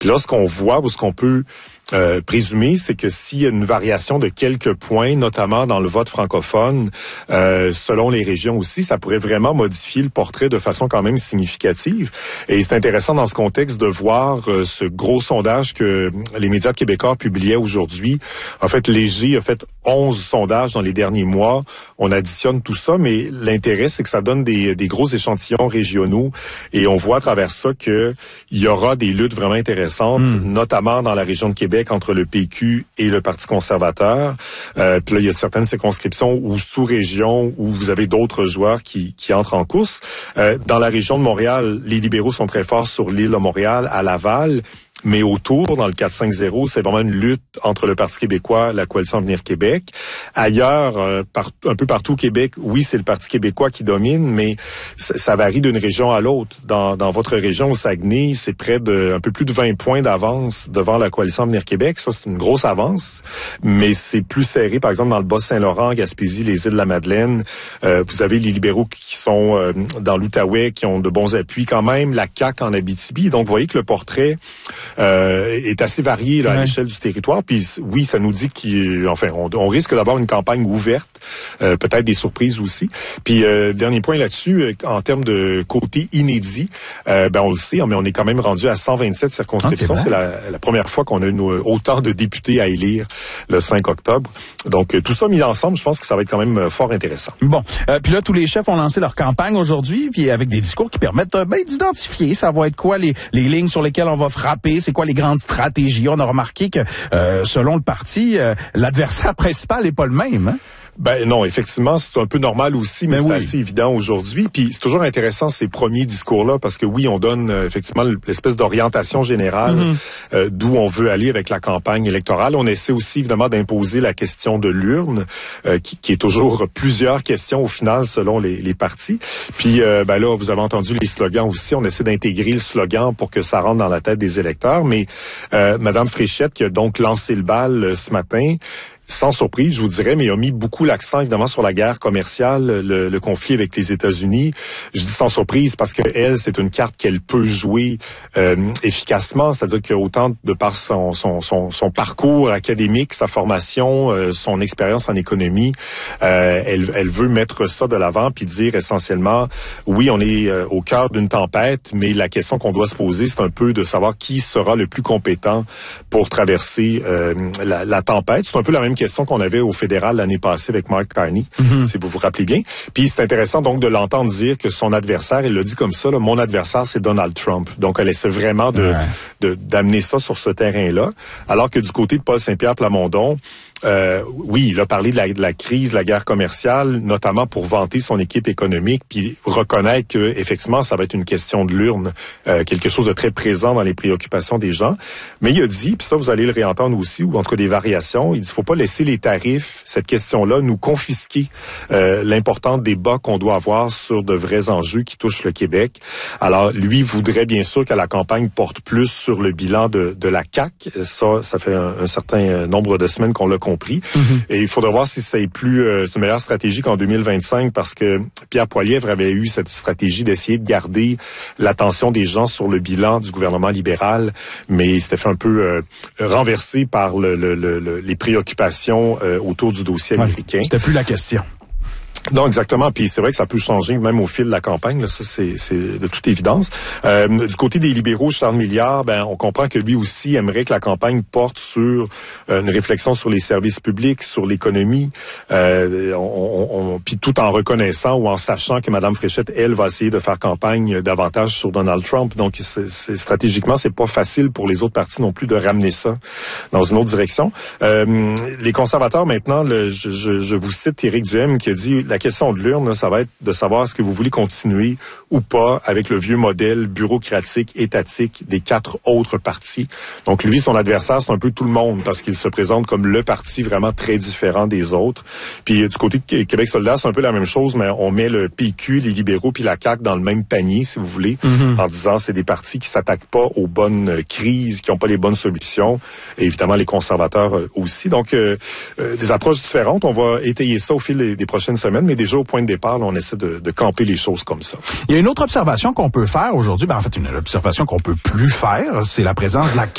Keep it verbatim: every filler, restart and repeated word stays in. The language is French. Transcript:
Puis là, ce qu'on voit ou ce qu'on peut euh, présumer, c'est que s'il y a une variation de quelques points, notamment dans le vote francophone, euh, selon les régions aussi, ça pourrait vraiment modifier le portrait de façon quand même significative. Et c'est intéressant dans ce contexte de voir euh, ce gros sondage que les médias québécois publiaient aujourd'hui. En fait, Léger a fait onze sondages dans les derniers mois. On additionne tout ça, mais l'intérêt, c'est que ça donne des, des gros échantillons régionaux et on voit à travers ça qu'il y aura des luttes vraiment intéressantes, mmh. notamment dans la région de Québec entre le P Q et le Parti conservateur. Euh, puis là, il y a certaines circonscriptions ou sous-régions où vous avez d'autres joueurs qui, qui entrent en course. Euh, dans la région de Montréal, les libéraux sont très forts sur l'île de Montréal, à Laval. Mais autour, dans le quatre cinq zéro, c'est vraiment une lutte entre le Parti québécois, la Coalition Avenir Québec. Ailleurs, euh, par, un peu partout au Québec, oui, c'est le Parti québécois qui domine, mais ça, ça varie d'une région à l'autre. Dans, dans votre région, au Saguenay, c'est près de un peu plus de vingt points d'avance devant la Coalition Avenir Québec. Ça, c'est une grosse avance, mais c'est plus serré, par exemple, dans le Bas-Saint-Laurent, Gaspésie, les Îles-de-la-Madeleine. Euh, vous avez les libéraux qui sont euh, dans l'Outaouais, qui ont de bons appuis quand même, la C A Q en Abitibi. Donc, vous voyez que le portrait Euh, est assez varié là, à ouais. l'échelle du territoire. Puis oui, ça nous dit qu'enfin, on, on risque d'avoir une campagne ouverte, euh, peut-être des surprises aussi. Puis euh, dernier point là-dessus, en termes de côté inédit, euh, ben on le sait, mais on est quand même rendu à cent vingt-sept circonscriptions. Ah, c'est c'est la, la première fois qu'on a une, autant de députés à élire le cinq octobre. Donc tout ça mis ensemble, je pense que ça va être quand même fort intéressant. Bon, euh, puis là, tous les chefs ont lancé leur campagne aujourd'hui, puis avec des discours qui permettent euh, ben, d'identifier, ça va être quoi les, les lignes sur lesquelles on va frapper, c'est quoi les grandes stratégies. On a remarqué que, euh, selon le parti, euh, l'adversaire principal n'est pas le même, hein? Ben non, effectivement, c'est un peu normal aussi, mais, mais c'est oui. assez évident aujourd'hui. Puis c'est toujours intéressant ces premiers discours-là parce que oui, on donne euh, effectivement l'espèce d'orientation générale mm-hmm. euh, d'où on veut aller avec la campagne électorale. On essaie aussi évidemment d'imposer la question de l'urne, euh, qui, qui est toujours plusieurs questions au final selon les, les partis. Puis euh, ben là, vous avez entendu les slogans aussi. On essaie d'intégrer le slogan pour que ça rentre dans la tête des électeurs. Mais euh, Madame Fréchette qui a donc lancé le bal euh, ce matin. Sans surprise, je vous dirais, mais il a mis beaucoup l'accent, évidemment, sur la guerre commerciale, le, le conflit avec les États-Unis. Je dis sans surprise parce que elle, c'est une carte qu'elle peut jouer euh, efficacement, c'est-à-dire qu'autant de par son, son, son, son parcours académique, sa formation, euh, son expérience en économie, euh, elle, elle veut mettre ça de l'avant puis dire essentiellement, oui, on est euh, au cœur d'une tempête, mais la question qu'on doit se poser, c'est un peu de savoir qui sera le plus compétent pour traverser euh, la, la tempête. C'est un peu la même question qu'on avait au fédéral l'année passée avec Mark Carney, mm-hmm. si vous vous rappelez bien. Puis c'est intéressant donc de l'entendre dire que son adversaire, il l'a dit comme ça, là, mon adversaire c'est Donald Trump. Donc elle essaie vraiment de, ouais. de d'amener ça sur ce terrain-là. Alors que du côté de Paul Saint-Pierre Plamondon, Euh, oui, il a parlé de la, de la crise, de la guerre commerciale, notamment pour vanter son équipe économique, puis reconnaître que effectivement, ça va être une question de l'urne, euh, quelque chose de très présent dans les préoccupations des gens. Mais il a dit, puis ça, vous allez le réentendre aussi, ou entre des variations, il dit, faut pas laisser les tarifs, cette question-là, nous confisquer euh, l'important débat qu'on doit avoir sur de vrais enjeux qui touchent le Québec. Alors, lui voudrait bien sûr que la campagne porte plus sur le bilan de, de la C A Q. Ça, ça fait un, un certain nombre de semaines qu'on l'a compris. Mm-hmm. Et il faudra voir si c'est plus euh, c'est une meilleure stratégie qu'en deux mille vingt-cinq parce que Pierre Poilievre avait eu cette stratégie d'essayer de garder l'attention des gens sur le bilan du gouvernement libéral, mais il s'était fait un peu euh, renversé par le, le, le, les préoccupations euh, autour du dossier ouais, américain. C'était plus la question. Non, exactement. Puis c'est vrai que ça peut changer même au fil de la campagne. Là, ça, c'est, c'est de toute évidence. Euh, du côté des libéraux, Charles Milliard, ben, on comprend que lui aussi aimerait que la campagne porte sur euh, une réflexion sur les services publics, sur l'économie, euh, on, on, puis tout en reconnaissant ou en sachant que Mme Fréchette, elle, va essayer de faire campagne davantage sur Donald Trump. Donc, c'est, c'est, stratégiquement, c'est pas facile pour les autres partis non plus de ramener ça dans une autre direction. Euh, les conservateurs, maintenant, le, je, je, je vous cite Éric Duhem qui a dit la question de l'urne, là, ça va être de savoir est-ce que vous voulez continuer ou pas avec le vieux modèle bureaucratique, étatique des quatre autres partis. Donc lui, son adversaire, c'est un peu tout le monde parce qu'il se présente comme le parti vraiment très différent des autres. Puis du côté de Québec solidaire, c'est un peu la même chose, mais on met le P Q, les libéraux puis la C A Q dans le même panier, si vous voulez, mm-hmm. en disant c'est des partis qui s'attaquent pas aux bonnes crises, qui n'ont pas les bonnes solutions. Et évidemment, les conservateurs aussi. Donc, euh, euh, des approches différentes. On va étayer ça au fil des, des prochaines semaines. Mais déjà au point de départ, là, on essaie de, de camper les choses comme ça. Il y a une autre observation qu'on peut faire aujourd'hui, ben en fait une observation qu'on peut plus faire, c'est la présence de la C